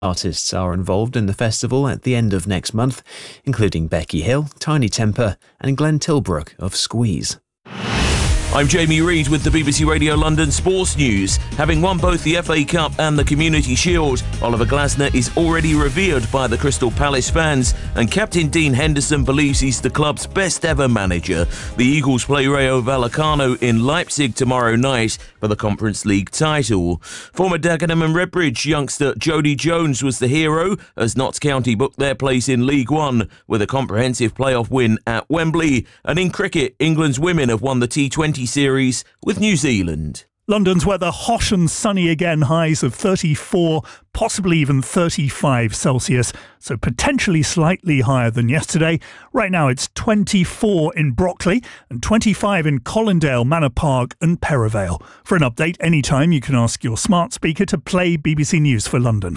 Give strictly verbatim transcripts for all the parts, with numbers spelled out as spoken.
Artists are involved in the festival at the end of next month, including Becky Hill, Tiny Temper and Glenn Tilbrook of Squeeze. I'm Jamie Reid with the B B C Radio London Sports News. Having won both the F A Cup and the Community Shield, Oliver Glasner is already revered by the Crystal Palace fans, and captain Dean Henderson believes he's the club's best ever manager. The Eagles play Rayo Vallecano in Leipzig tomorrow night for the Conference League title. Former Dagenham and Redbridge youngster Jody Jones was the hero as Notts County booked their place in League One with a comprehensive playoff win at Wembley. And in cricket, England's women have won the T twenty series with New Zealand. London's weather hot and sunny again, highs of thirty-four, possibly even thirty-five Celsius, so potentially slightly higher than yesterday. Right now it's twenty-four in Brockley and twenty-five in Colindale, Manor Park and Perivale. For an update anytime, you can ask your smart speaker to play B B C News for London.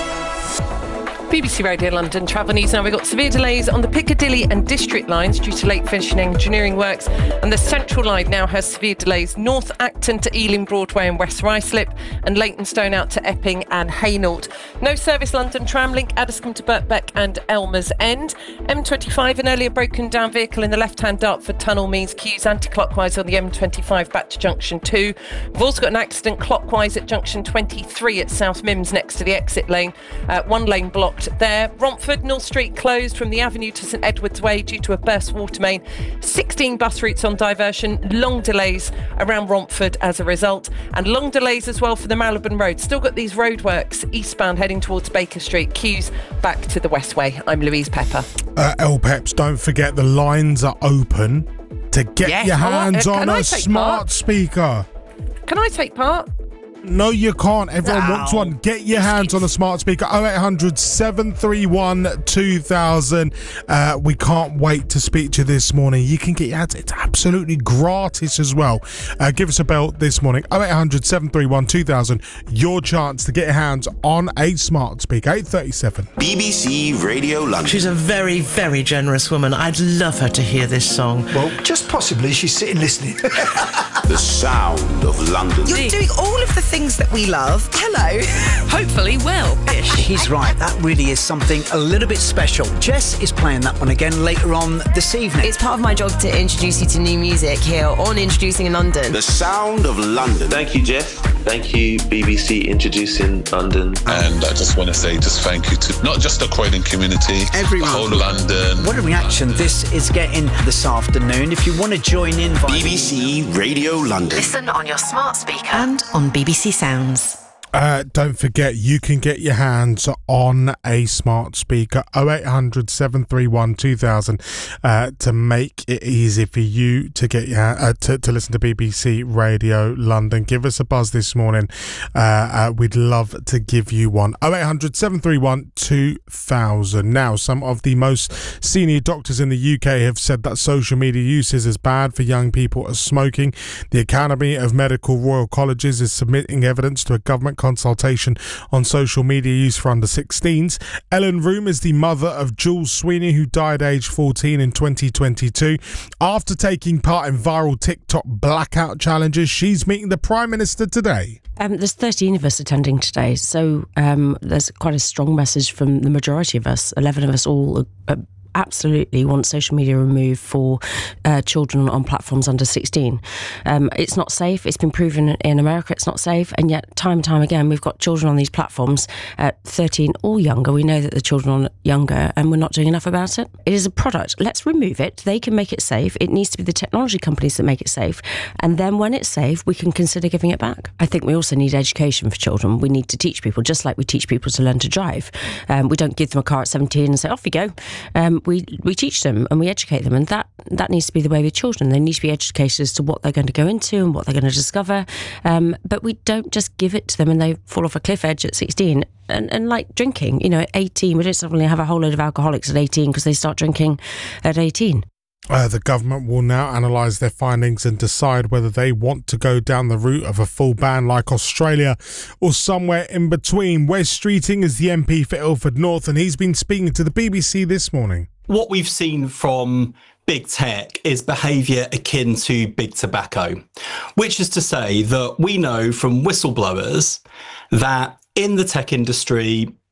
B B C Radio London travel news now. We've got severe delays on the Piccadilly and District lines due to late finishing engineering works, and the Central line now has severe delays North Acton to Ealing Broadway and West Ruislip, and Leytonstone out to Epping and Hainault. No service London tram link Addiscombe to Birkbeck and Elmer's End. M twenty-five, an earlier broken down vehicle in the left-hand Dartford tunnel means queues anti-clockwise on the M twenty-five back to junction two. We've also got an accident clockwise at junction twenty-three at South Mimms next to the exit lane. Uh, one lane blocked there. Romford, North Street closed from the Avenue to St Edward's Way due to a burst water main. sixteen bus routes on diversion. Long delays around Romford as a result. And long delays as well for the Marylebone Road. Still got these roadworks eastbound heading towards Baker Street. Queues back to the Westway. I'm Louise Pepper. Uh, L Peps, don't forget the lines are open to get Yes, your I want- hands uh, on can a I take smart part? speaker. Can I take part? No, you can't. Everyone Ow. wants one. Get your hands on a smart speaker. oh eight hundred, seven three one, two thousand. Uh, we can't wait to speak to you this morning. You can get your hands. It's absolutely gratis as well. Uh, give us a bell this morning. oh eight hundred, seven three one, two thousand. Your chance to get your hands on a smart speaker. eight thirty-seven. B B C Radio London. She's a very, very generous woman. I'd love her to hear this song. Well, just possibly she's sitting listening. The sound of London. You're doing all of the things that we love. Hello. Hopefully well-ish. He's right. That really is something a little bit special. Jess is playing that one again later on this evening. It's part of my job to introduce you to new music here on Introducing in London. The sound of London. Thank you, Jess. Thank you, B B C Introducing London. And I just want to say just thank you to not just the Croydon community, everyone, the whole of London. What a reaction this is getting this afternoon. If you want to join in, B B C Radio London. Listen on your smart speaker And on B B C Sounds. Uh, don't forget, you can get your hands on a smart speaker. oh eight hundred, seven three one, two thousand uh, to make it easy for you to get your uh, to, to listen to B B C Radio London. Give us a buzz this morning. Uh, uh, we'd love to give you one. oh eight hundred, seven three one, two thousand. Now, some of the most senior doctors in the U K have said that social media use is as bad for young people as smoking. The Academy of Medical Royal Colleges is submitting evidence to a government consultation on social media use for under sixteens. Ellen Room is the mother of Jules Sweeney, who died aged fourteen in twenty twenty-two. After taking part in viral TikTok blackout challenges, she's meeting the Prime Minister today. Um, there's thirteen of us attending today, so um, there's quite a strong message from the majority of us. eleven of us all uh, absolutely want social media removed for uh, children on platforms under sixteen. Um, it's not safe. It's been proven in America it's not safe, and yet time and time again we've got children on these platforms at thirteen or younger. We know that the children are younger and we're not doing enough about it. It is a product. Let's remove it. They can make it safe. It needs to be the technology companies that make it safe, and then when it's safe we can consider giving it back. I think we also need education for children. We need to teach people, just like we teach people to learn to drive. Um, we don't give them a car at seventeen and say off you go. Um, We we teach them and we educate them, and that, that needs to be the way with children. They need to be educated as to what they're going to go into and what they're going to discover. Um, but we don't just give it to them and they fall off a cliff edge at sixteen. And, and like drinking, you know, at eighteen, we don't suddenly have a whole load of alcoholics at eighteen because they start drinking at eighteen. Uh, the government will now analyse their findings and decide whether they want to go down the route of a full ban like Australia or somewhere in between. Wes Streeting is the M P for Ilford North, and he's been speaking to the B B C this morning. What we've seen from big tech is behaviour akin to big tobacco, which is to say that we know from whistleblowers that in the tech industry,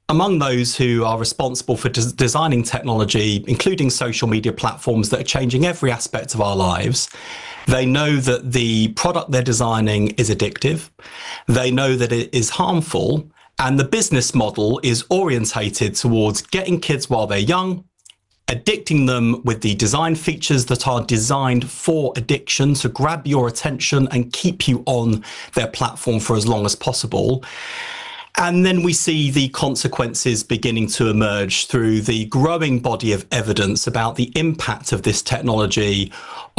among those who are responsible for des- designing technology, including social media platforms that are changing every aspect of our lives, they know that the product they're designing is addictive. They know that it is harmful. And the business model is orientated towards getting kids while they're young, addicting them with the design features that are designed for addiction to grab your attention and keep you on their platform for as long as possible. And then we see the consequences beginning to emerge through the growing body of evidence about the impact of this technology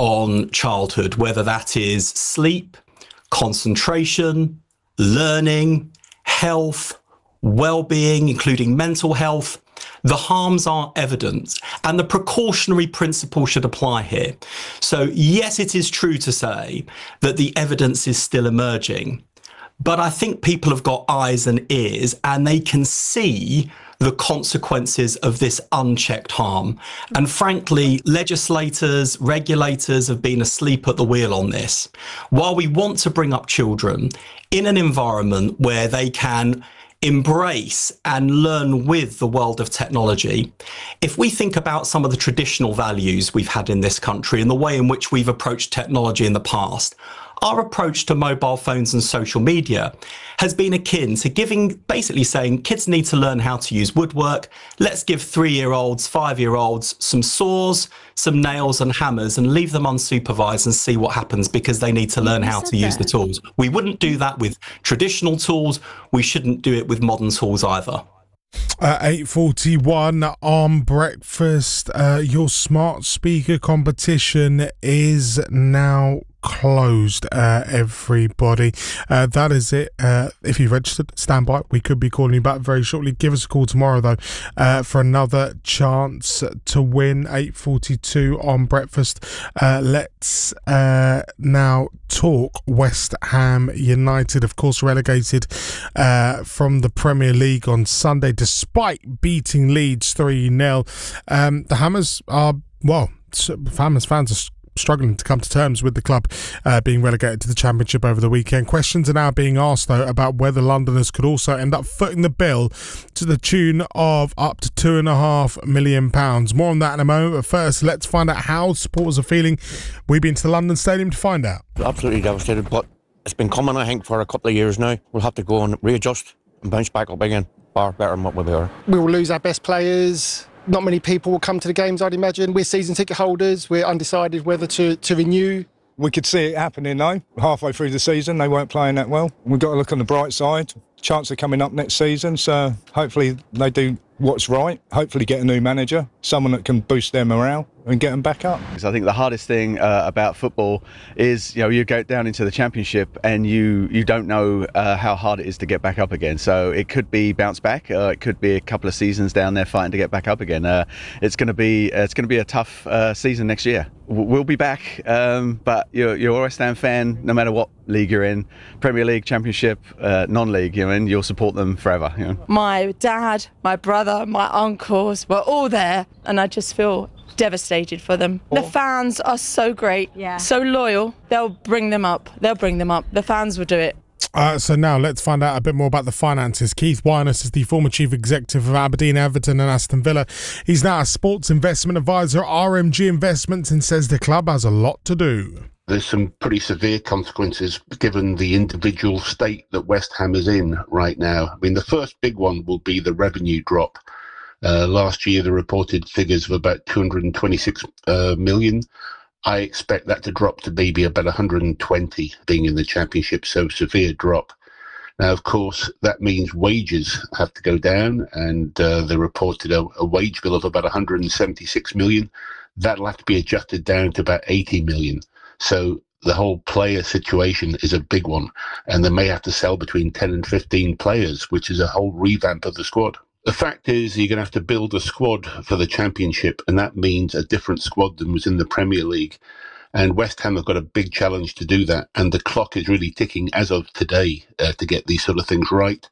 on childhood, whether that is sleep, concentration, learning, health, well-being, including mental health. The harms are evident, and the precautionary principle should apply here. So yes, it is true to say that the evidence is still emerging, but I think people have got eyes and ears and they can see the consequences of this unchecked harm. And frankly, legislators, regulators have been asleep at the wheel on this. While we want to bring up children in an environment where they can embrace and learn with the world of technology, if we think about some of the traditional values we've had in this country and the way in which we've approached technology in the past, our approach to mobile phones and social media has been akin to giving, basically saying kids need to learn how to use woodwork. Let's give three-year-olds, five-year-olds some saws, some nails and hammers and leave them unsupervised and see what happens because they need to learn how to use the tools. We wouldn't do that with traditional tools. We shouldn't do it with modern tools either. Uh, eight forty-one on breakfast. Uh, your smart speaker competition is now closed, uh, everybody. Uh, that is it. Uh, if you've registered, stand by. We could be calling you back very shortly. Give us a call tomorrow, though, uh, for another chance to win. eight forty-two on breakfast. Uh, let's uh, now talk West Ham United, of course, relegated uh, from the Premier League on Sunday, despite beating Leeds three nil. Um, the Hammers are, well, Hammers fans are struggling to come to terms with the club uh, being relegated to the Championship over the weekend. Questions are now being asked, though, about whether Londoners could also end up footing the bill to the tune of up to two and a half million pounds. More on that in a moment, but first, let's find out how supporters are feeling. We've been to the London Stadium to find out. Absolutely devastated, but it's been coming, I think, for a couple of years now. We'll have to go and readjust and bounce back up again, far better than what we were. We will lose our best players. Not many people will come to the games, I'd imagine. We're season ticket holders. We're undecided whether to, to renew. We could see it happening, though. Halfway through the season, they weren't playing that well. We've got to look on the bright side. Chance of coming up next season, so hopefully they do what's right. Hopefully get a new manager, someone that can boost their morale and get them back up. Because I think the hardest thing uh, about football is, you know, you go down into the Championship and you you don't know uh, how hard it is to get back up again. So it could be bounce back. Uh, it could be a couple of seasons down there fighting to get back up again. Uh, it's going to be uh, it's going to be a tough uh, season next year. We'll be back, um, but you're, you're a West Ham fan, no matter what league you're in, Premier League, Championship, uh, non-league, you know, and you'll support them forever. You know? My dad, my brother, my uncles were all there, and I just feel devastated for them. The fans are so great, yeah. so loyal. They'll bring them up. They'll bring them up. The fans will do it. Uh, so now let's find out a bit more about the finances. Keith Wireless is the former chief executive of Aberdeen, Everton and Aston Villa. He's now a sports investment advisor at R M G Investments and says the club has a lot to do. There's some pretty severe consequences given the individual state that West Ham is in right now. I mean, the first big one will be the revenue drop. Uh, last year, the reported figures of about two hundred twenty-six uh, million. I expect that to drop to maybe about one hundred twenty being in the Championship, so severe drop. Now, of course, that means wages have to go down, and uh, they reported a, a wage bill of about one hundred seventy-six million. That'll have to be adjusted down to about eighty million. So the whole player situation is a big one, and they may have to sell between ten and fifteen players, which is a whole revamp of the squad. The fact is, you're going to have to build a squad for the Championship, and that means a different squad than was in the Premier League. And West Ham have got a big challenge to do that, and the clock is really ticking as of today uh, to get these sort of things right.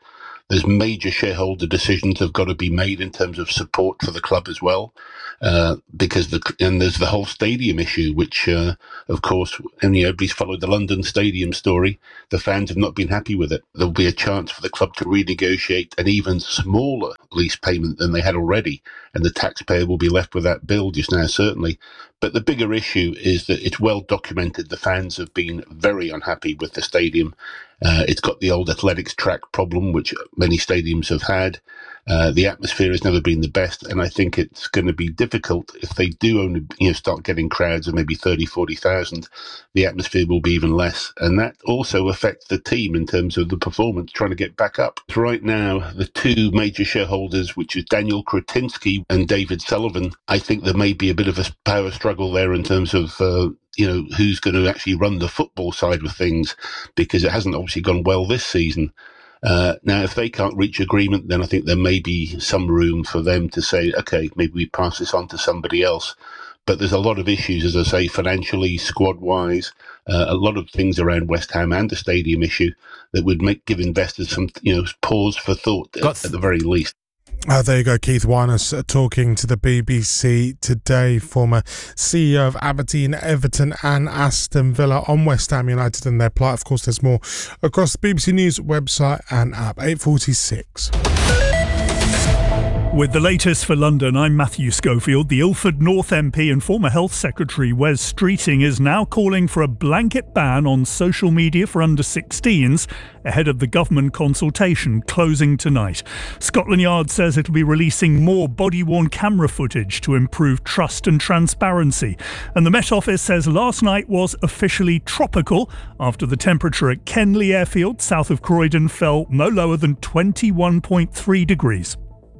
There's major shareholder decisions have got to be made in terms of support for the club as well, uh, because the and there's the whole stadium issue, which uh, of course, and you know, everybody's followed the London Stadium story. The fans have not been happy with it. There'll be a chance for the club to renegotiate an even smaller lease payment than they had already, and the taxpayer will be left with that bill just now, certainly. But the bigger issue is that it's well documented the fans have been very unhappy with the stadium. Uh, it's got the old athletics track problem, which many stadiums have had. Uh, the atmosphere has never been the best, and I think it's going to be difficult if they do only you know start getting crowds of maybe thirty, forty thousand. The atmosphere will be even less, and that also affects the team in terms of the performance, trying to get back up. Right now, the two major shareholders, which is Daniel Kretinsky and David Sullivan, I think there may be a bit of a power struggle there in terms of uh, you know who's going to actually run the football side of things, because it hasn't obviously gone well this season. Uh, now, if they can't reach agreement, then I think there may be some room for them to say, okay, maybe we pass this on to somebody else. But there's a lot of issues, as I say, financially, squad-wise, uh, a lot of things around West Ham and the stadium issue that would make give investors some, you know, pause for thought at, at the very least. Uh, there you go, Keith Winers uh, talking to the B B C today, former C E O of Aberdeen, Everton and Aston Villa on West Ham United and their plight. Of course, there's more across the B B C News website and app. eight forty-six. With the latest for London, I'm Matthew Schofield. The Ilford North M P and former Health Secretary Wes Streeting is now calling for a blanket ban on social media for under sixteens ahead of the government consultation closing tonight. Scotland Yard says it'll be releasing more body-worn camera footage to improve trust and transparency. And the Met Office says last night was officially tropical after the temperature at Kenley Airfield, south of Croydon, fell no lower than twenty-one point three degrees.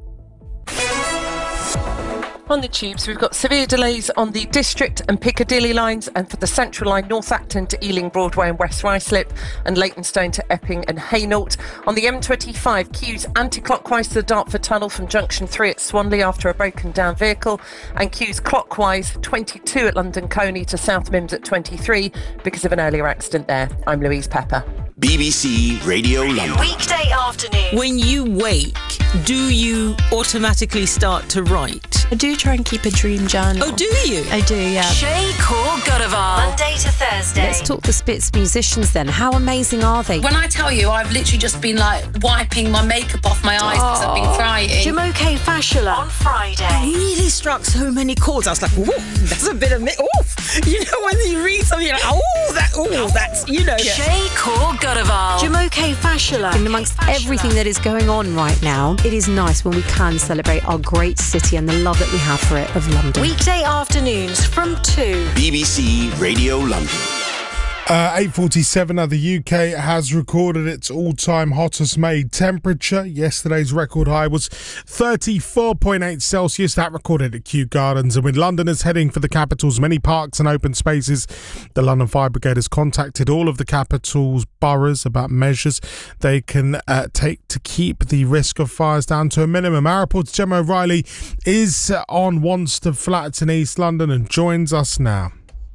On the tubes, we've got severe delays on the District and Piccadilly lines, and for the Central line, North Acton to Ealing Broadway and West Ruislip, and Leytonstone to Epping and Hainault. On the M twenty-five, queues anti-clockwise to the Dartford Tunnel from Junction three at Swanley after a broken down vehicle, and queues clockwise twenty-two at London Colney to South Mims at twenty-three because of an earlier accident there. I'm Louise Pepper. B B C Radio London. Weekday afternoon. When you wake, do you automatically start to write? I do try and keep a dream journal. Oh, do you? I do, yeah. Shay Core Godaval. Monday to Thursday. Let's talk the Spitz musicians then. How amazing are they? When I tell you, I've literally just been like wiping my makeup off my eyes because I've been crying. Jumoke Fashola on Friday. Really struck so many chords. I was like, ooh, that's a bit of me. Ooh, you know, when you read something, you're like, oh, that, oh, that's, you know. Shay Core Godaval. Jumoke Fashola. And amongst everything that is going on right now, it is nice when we can celebrate our great city and the love that we have for it of London. Weekday afternoons from two. B B C Radio London. Uh, eight forty-seven, now the U K has recorded its all-time hottest May temperature. Yesterday's record high was thirty-four point eight Celsius. That recorded at Kew Gardens. And with Londoners heading for the capital's many parks and open spaces, the London Fire Brigade has contacted all of the capital's boroughs about measures they can uh, take to keep the risk of fires down to a minimum. Our reporter Gemma O'Reilly is on Wanstead Flats in East London and joins us now.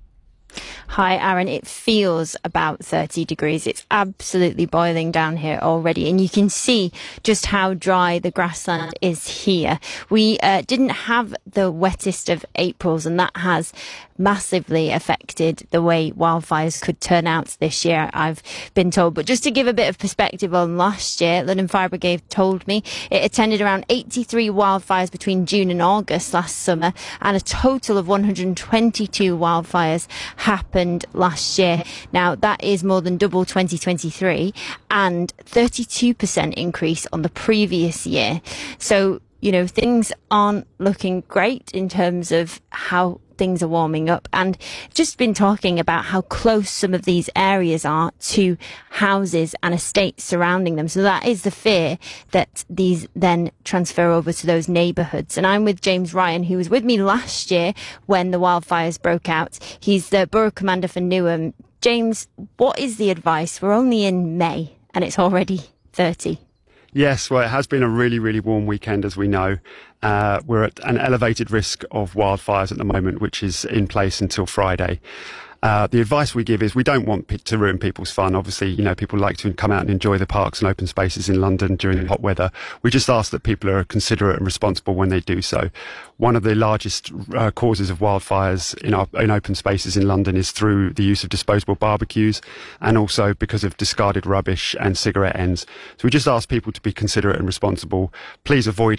Hi, Aaron. It feels about thirty degrees. It's absolutely boiling down here already. And you can see just how dry the grassland is here. We uh, didn't have the wettest of Aprils, and that has massively affected the way wildfires could turn out this year, I've been told. But just to give a bit of perspective on last year, London Fire Brigade told me it attended around eighty-three wildfires between June and August last summer, and a total of one hundred twenty-two wildfires happened last year. Now, that is more than double twenty twenty-three and thirty-two percent increase on the previous year. So, you know, things aren't looking great in terms of how things are warming up, and just been talking about how close some of these areas are to houses and estates surrounding them. So that is the fear that these then transfer over to those neighbourhoods. And I'm with James Ryan, who was with me last year when the wildfires broke out. He's the Borough Commander for Newham. James, what is the advice? We're only in May and it's already thirty. Yes, well, it has been a really, really warm weekend, as we know. Uh, we're at an elevated risk of wildfires at the moment, which is in place until Friday. Uh, the advice we give is we don't want p- to ruin people's fun. Obviously, you know, people like to come out and enjoy the parks and open spaces in London during the hot weather. We just ask that people are considerate and responsible when they do so. One of the largest uh, causes of wildfires in our in open spaces in London is through the use of disposable barbecues, and also because of discarded rubbish and cigarette ends. So we just ask people to be considerate and responsible. Please avoid